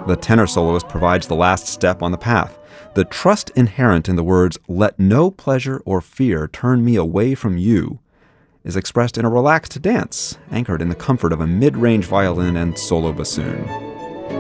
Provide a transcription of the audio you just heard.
The tenor soloist provides the last step on the path. The trust inherent in the words, "Let no pleasure or fear turn me away from you," is expressed in a relaxed dance, anchored in the comfort of a mid-range violin and solo bassoon.